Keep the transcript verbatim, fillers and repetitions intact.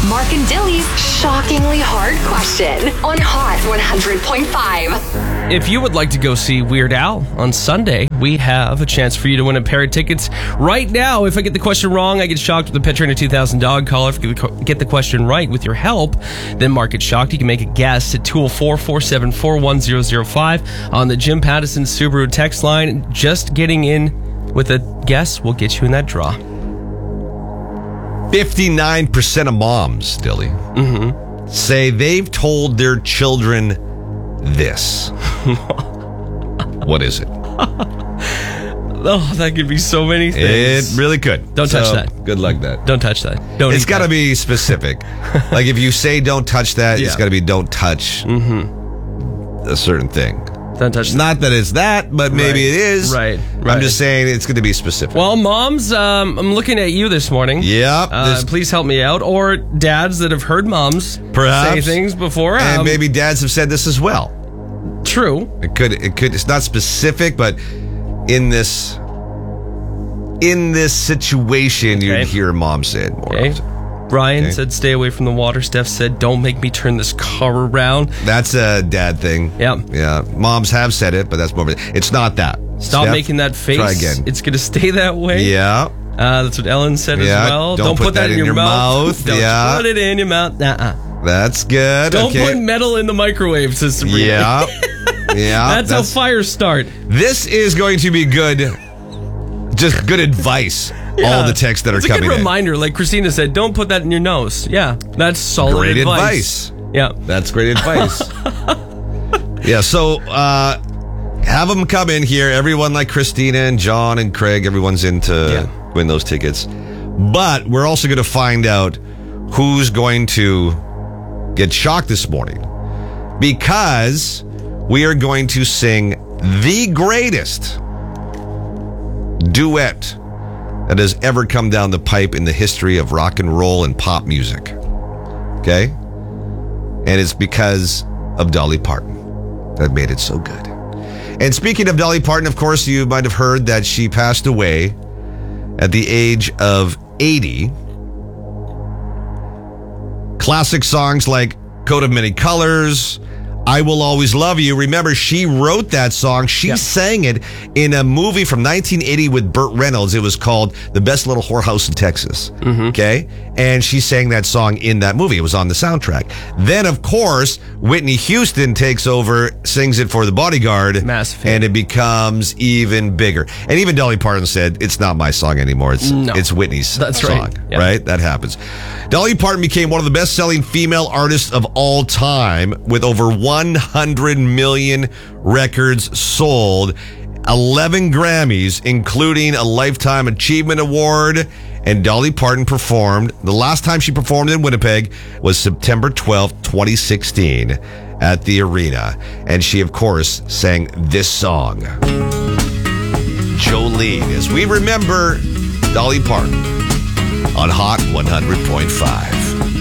Mark and Dilly's shockingly hard question on Hot one hundred point five. If you would like to go see Weird Al on Sunday, we have a chance for you to win a pair of tickets right now. If I get the question wrong, I get shocked with a picture and a two thousand dog collar. If you get the question right with your help, then Mark gets shocked. You can make a guess at two oh four, four seven four, one oh oh five on the Jim Pattison Subaru text line. Just getting in with a guess will get you in that draw. fifty-nine percent of moms, Dilly, Mm-hmm. say they've told their children this. What is it? Oh, that could be so many things. It really could. Don't touch So, that. Good luck that. Don't touch that. Don't. It's got to that. be specific. Like if you say don't touch that, Yeah. it's got to be don't touch Mm-hmm. a certain thing. Don't touch that. Not that it's that, but maybe Right. it is. Right, I'm right. just saying it's going to be specific. Well, moms, um, I'm looking at you this morning. Yep. Uh, There's- please help me out. Or dads that have heard moms Perhaps. say things before. and um, maybe dads have said this as well. True. It could, it could, it's not specific, but in this, in this situation, Okay. you'd hear mom say it more Okay. often. Brian Okay. said, stay away from the water. Steph said, don't make me turn this car around. That's a dad thing. Yeah. Yeah. Moms have said it, but that's more, it's not that. Stop Steph, making that face. Try again. It's going to stay that way. Yeah. Uh, that's what Ellen said Yeah, as well. don't put that in your mouth. Don't Yeah. put it in your mouth. Nuh-uh. That's good. Don't okay. put metal in the microwave, says Sabrina. Yeah. Yeah. That's, how fires start. This is going to be good. Just good advice. All the texts that it's are a coming good in. reminder. Like Christina said, don't put that in your nose. Yeah, that's solid Great advice. advice. Yeah. That's great advice. Yeah, so uh, have them come in here. Everyone like Christina and John and Craig, everyone's in to Yeah. win those tickets. But we're also going to find out who's going to get shocked this morning. Because we are going to sing the greatest duet that has ever come down the pipe in the history of rock and roll and pop music. Okay? And it's because of Dolly Parton that made it so good. And speaking of Dolly Parton, of course, you might have heard that she passed away at the age of eighty. Classic songs like Coat of Many Colors, I Will Always Love You. Remember, she wrote that song. She Yeah. sang it in a movie from nineteen eighty with Burt Reynolds. It was called The Best Little Whorehouse in Texas. Okay? And she sang that song in that movie. It was on the soundtrack. Then, of course, Whitney Houston takes over, sings it for The Bodyguard. Massive hit. And it becomes even bigger. And even Dolly Parton said, it's not my song anymore. It's, No. it's Whitney's That's song. right. Yeah. Right? That happens. Dolly Parton became one of the best-selling female artists of all time with over one hundred million records sold, eleven Grammys, including a Lifetime Achievement Award, and Dolly Parton performed. The last time she performed in Winnipeg was September twelfth, twenty sixteen at the arena. And she, of course, sang this song, Jolene, as we remember Dolly Parton on Hot one hundred point five.